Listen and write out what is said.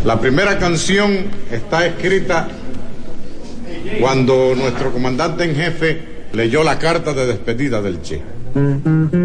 La primera canción está escrita cuando nuestro comandante en jefe leyó la carta de despedida del Che.